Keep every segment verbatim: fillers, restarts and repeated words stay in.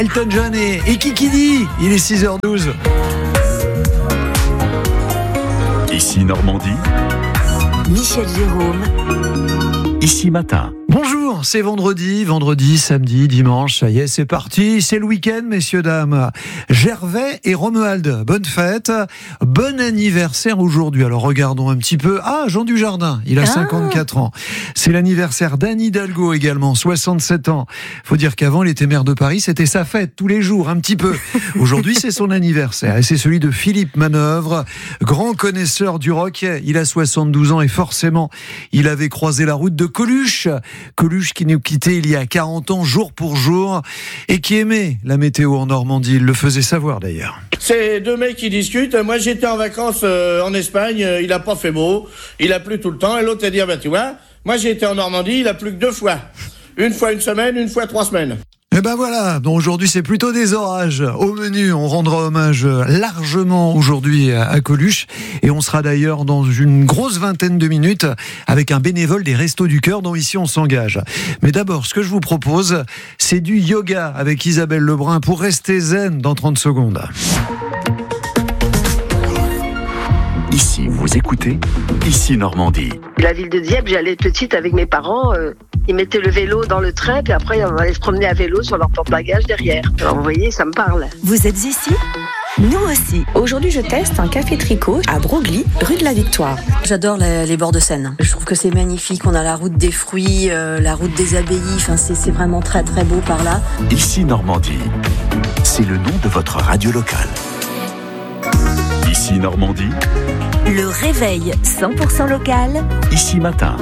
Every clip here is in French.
Elton John et, et Kikidi, il est six heures douze. Ici Normandie, Michel Jérôme. Ici Matin. Bonjour, c'est vendredi, vendredi, samedi, dimanche, ça y est, c'est parti, c'est le week-end, messieurs, dames. Gervais et Romuald, bonne fête, bon anniversaire aujourd'hui. Alors regardons un petit peu. Ah, Jean Dujardin, il a ah. cinquante-quatre ans. C'est l'anniversaire d'Anne Hidalgo également, soixante-sept ans. Faut dire qu'avant, il était maire de Paris, c'était sa fête tous les jours, un petit peu. Aujourd'hui, c'est son anniversaire et c'est celui de Philippe Manœuvre, grand connaisseur du rock. Il a soixante-douze ans et forcément, il avait croisé la route de Coluche. Coluche qui nous quittait il y a quarante ans, jour pour jour, et qui aimait la météo en Normandie. Il le faisait savoir d'ailleurs. C'est deux mecs qui discutent. Moi, j'étais en vacances euh, en Espagne, euh, il a pas fait beau, il a plu tout le temps, et l'autre a dit, ah ben tu vois, moi j'ai été en Normandie, il a plu que deux fois. Une fois une semaine, une fois trois semaines. Et ben voilà, donc aujourd'hui c'est plutôt des orages. Au menu, on rendra hommage largement aujourd'hui à Coluche et on sera d'ailleurs dans une grosse vingtaine de minutes avec un bénévole des Restos du Cœur dont ici on s'engage. Mais d'abord, ce que je vous propose, c'est du yoga avec Isabelle Lebrun pour rester zen dans trente secondes. Ici, vous écoutez, ici Normandie. La ville de Dieppe, j'allais petite avec mes parents. Euh, ils mettaient le vélo dans le train, puis après, on allait se promener à vélo sur leur porte-bagages derrière. Alors, vous voyez, ça me parle. Vous êtes ici ? Nous aussi. Aujourd'hui, je teste un café tricot à Broglie, rue de la Victoire. J'adore les, les bords de Seine. Je trouve que c'est magnifique. On a la route des fruits, euh, la route des abbayes. Enfin, c'est, c'est vraiment très, très beau par là. Ici Normandie, c'est le nom de votre radio locale. Ici Normandie, le réveil cent pour cent local. Ici Matin.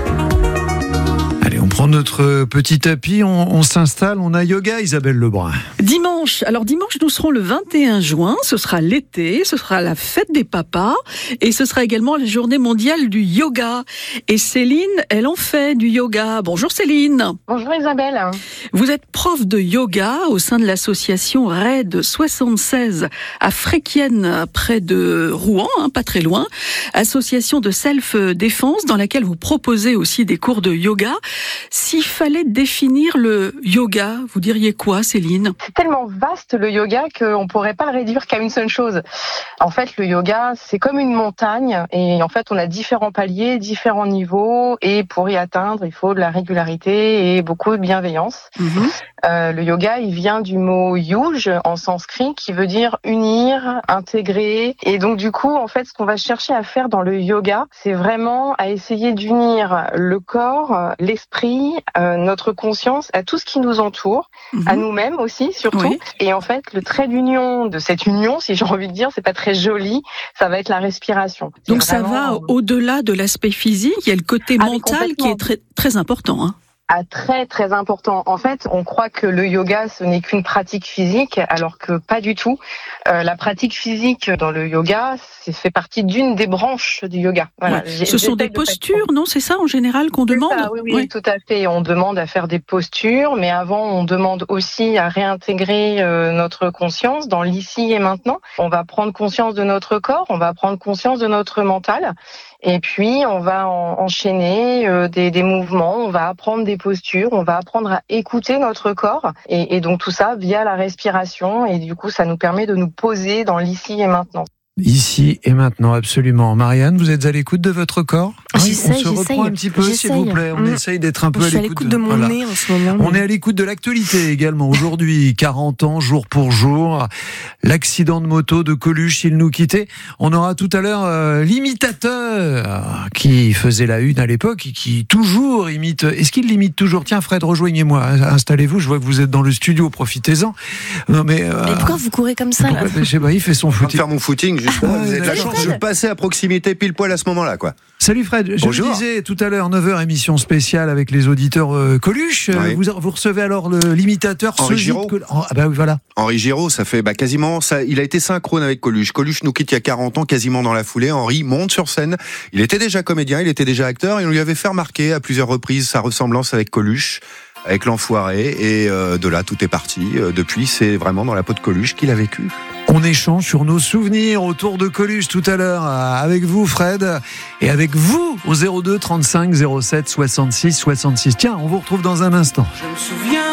Allez, on prend notre petit tapis, on, on s'installe, on a yoga, Isabelle Lebrun. Dimanche, alors dimanche nous serons le vingt et un juin, ce sera l'été, ce sera la fête des papas et ce sera également la journée mondiale du yoga. Et Céline, elle en fait du yoga. Bonjour Céline. Bonjour Isabelle. Vous êtes prof de yoga au sein de l'association Raid soixante-seize à Fréquienne, près de Rouen, hein, pas très loin. Association de self-défense dans laquelle vous proposez aussi des cours de yoga. S'il fallait définir le yoga, vous diriez quoi Céline ? C'est tellement vaste le yoga qu'on ne pourrait pas le réduire qu'à une seule chose. En fait, le yoga, c'est comme une montagne et en fait, on a différents paliers, différents niveaux et pour y atteindre, il faut de la régularité et beaucoup de bienveillance. Mmh. Euh, le yoga, il vient du mot yuj en sanskrit qui veut dire unir, intégrer. Et donc du coup, en fait, ce qu'on va chercher à faire dans le yoga, c'est vraiment à essayer d'unir le corps, l'esprit, euh, notre conscience à tout ce qui nous entoure, mmh. à nous-mêmes aussi surtout. Oui. Et en fait, le trait d'union de cette union, si j'ai envie de dire, c'est pas très joli, ça va être la respiration. C'est donc vraiment... ça va au-delà de l'aspect physique, il y a le côté ah, mental qui est très très important, hein. Ah, très très important. En fait, on croit que le yoga ce n'est qu'une pratique physique, alors que pas du tout. Euh, la pratique physique dans le yoga, c'est fait partie d'une des branches du yoga. Voilà. Ouais. Ce sont des postures, non ? C'est ça en général qu'on demande ? Ça, oui, oui, oui, tout à fait. On demande à faire des postures, mais avant, on demande aussi à réintégrer euh, notre conscience dans l'ici et maintenant. On va prendre conscience de notre corps, on va prendre conscience de notre mental. Et puis, on va en, enchaîner euh, des, des mouvements, on va apprendre des postures, on va apprendre à écouter notre corps. Et, et donc, tout ça via la respiration. Et du coup, ça nous permet de nous poser dans l'ici et maintenant. Ici et maintenant, absolument. Marianne, vous êtes à l'écoute de votre corps ? J'essaye, On se reprend j'essaye, un petit peu, j'essaye. s'il vous plaît. On mmh. essaye d'être un peu je à l'écoute, à l'écoute de, de mon voilà. nez en ce moment. On est à l'écoute de l'actualité également. Aujourd'hui, quarante ans, jour pour jour. L'accident de moto de Coluche, il nous quittait. On aura tout à l'heure euh, l'imitateur qui faisait la une à l'époque et qui toujours imite. Est-ce qu'il l'imite toujours ? Tiens, Fred, rejoignez-moi. Installez-vous. Je vois que vous êtes dans le studio. Profitez-en. Non, mais, euh, mais pourquoi vous courez comme ça pourquoi, là ? Je sais pas, il fait son footing. Faire mon footing, justement. Ah, vous avez de la chance. Je passais à proximité pile poil à ce moment-là, quoi. Salut Fred, je Bonjour. le disais tout à l'heure, neuf heures, émission spéciale avec les auditeurs euh, Coluche. Oui. Vous, vous recevez alors le, l'imitateur Henri Giraud. Col... Oh, ah bah oui, voilà. Henri Giraud, ça fait bah, quasiment, ça, il a été synchrone avec Coluche. Coluche nous quitte il y a quarante ans, quasiment dans la foulée. Henri monte sur scène. Il était déjà comédien, il était déjà acteur et on lui avait fait remarquer à plusieurs reprises sa ressemblance avec Coluche, avec l'enfoiré. Et euh, de là, tout est parti. Euh, depuis, c'est vraiment dans la peau de Coluche qu'il a vécu. On échange sur nos souvenirs autour de Coluche tout à l'heure avec vous Fred et avec vous au zéro deux trente-cinq zéro sept soixante-six soixante-six. Tiens, on vous retrouve dans un instant. Je me souviens